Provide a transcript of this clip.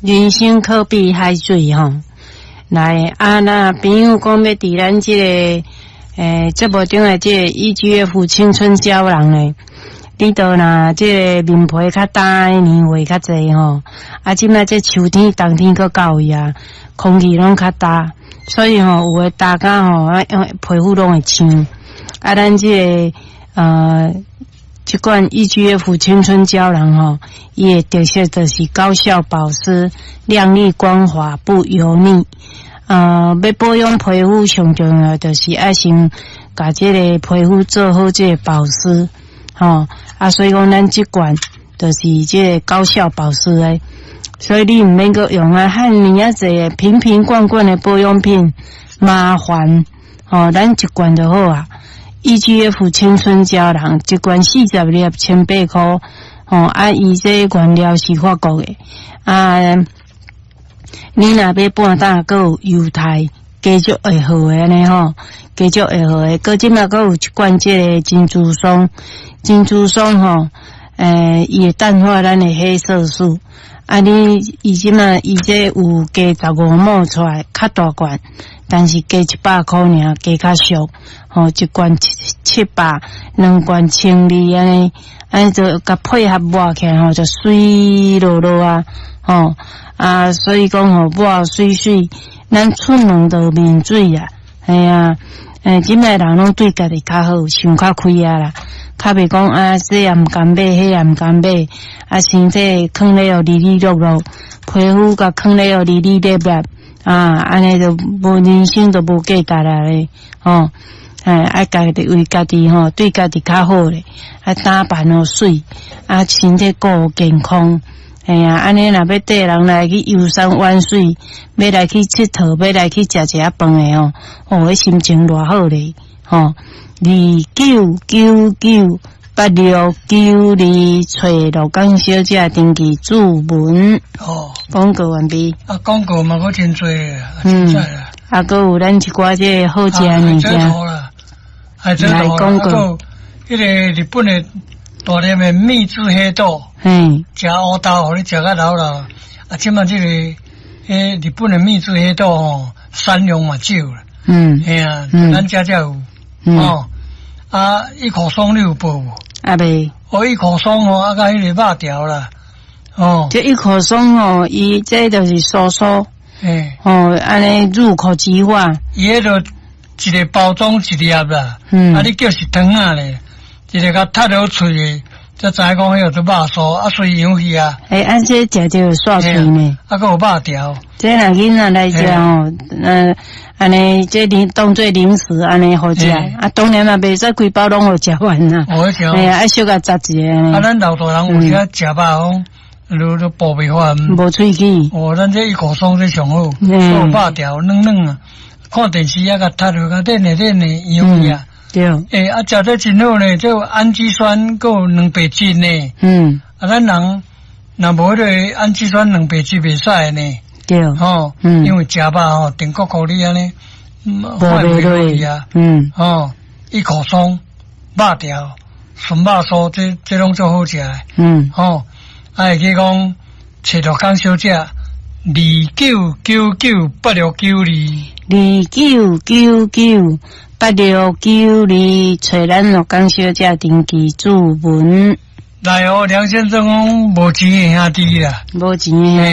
人生可比海水吼。来啊，那朋友讲要伫咱这个节目中的这个 EGF 青春胶囊呢，你都若这个面皮较干，年味较济吼。啊，即摆这秋天、冬天搁到位啊，空气拢较干，所以吼有诶大家吼啊，皮肤拢会青。啊，咱这个这款 EGF 青春胶囊吼，伊诶特色就是高效保湿、亮丽光滑、不油腻。要保养皮肤上重要就是爱先把这个皮肤做好这个保湿，吼啊，所以讲咱这款就是这个高效保湿诶，所以你唔免个用啊汉尼啊这瓶瓶罐罐的保养品麻烦，吼，咱一罐就好啊。EGF 青春胶囊一罐40粒1,800块，吼啊，伊这原料是法国的啊。你若要半打，阁有犹太继续会好诶安尼吼，继续会好诶。搁即马阁有一罐这个珍珠霜，珍珠霜吼，伊会淡化咱诶黑色素。啊，伊即马伊这有加15毛出来，较大罐，但是加100块尔，加较俗。吼，一罐700，两罐1200安尼，安尼就甲配合抹起来吼，就水落落啊，吼。啊，所以讲吼，抹水水，咱出门就面水啊，系啊，即摆人拢对家己较好，想较开啊啦，较袂讲啊，这也毋甘买，迄也毋甘买，啊，身体囥咧哦，利利落落，皮肤甲囥咧哦，利利咧咧，啊，安尼就无人生就无价值啦咧，吼，爱家己为家己吼，对家己较好咧，啊，打扮哦水，啊，身体顾健康。哎呀，安尼若要带人来去游山玩水，要来去佚佗，要来去食一下饭诶哦，迄心情偌好咧，吼29998692找罗江小姐登记注文。广告完毕。 啊，广告嘛，我真多啊，真在啦。 啊，搁有咱一寡这好食诶物件。 来广告。迄个日本诶大粒诶蜜汁黑豆。食乌豆，互你食甲老老。啊，即马这个日本的蜜汁黑豆吼，产量嘛少啦。嘿啊，咱家有。哦，啊，一口松你有报无？ 啊未。 一口松吼，啊，甲迄个肉条啦。哦。这一口松吼，伊这就是酥酥。安尼入口即化。 伊迄个一个包装一粒啦。啊，你叫是汤啊咧，一个甲塌落喙诶。才知讲迄个做肉酥，啊，随样去啊。 按这食就有刷嘴呢。 啊，还有肉条。 这若囡仔来食吼，安尼这当做零食安尼好食。啊，当然嘛，袂使规包拢好食完啦。 我食。 爱小甲杂一个。 啊，咱老大人有时食肉吼，都补袂完。 无喙齿。 咱这一口松这上好，做肉条嫩嫩啊，看电视啊，甲塌落甲练的样去啊。 对， 啊，食得真好呢，这有氨基酸，还有蛋白质呢。啊，咱人若无迄个氨基酸、蛋白质袂使呢。 对， 吼，因为食肉吼，定国口里安尼，坏袂落去啊。一口松、肉条、纯肉酥，这拢最好食诶。啊，会记讲，找罗江小姐 29998692。2999找咱罗江小姐登记注文。 来哦，梁先生讲无钱的兄弟啦， 无钱的兄